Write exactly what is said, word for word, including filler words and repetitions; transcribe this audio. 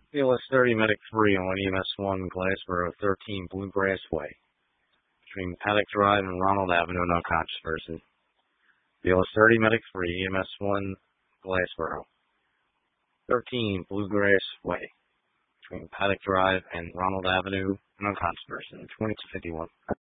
B L S thirty Medic three on E M S one, Glassboro thirteen, Bluegrass Way, between Paddock Drive and Ronald Avenue, no controversy. B L S thirty Medic three, E M S one, Glassboro thirteen, Bluegrass Way, between Paddock Drive and Ronald Avenue, no controversy, twenty-two fifty-one.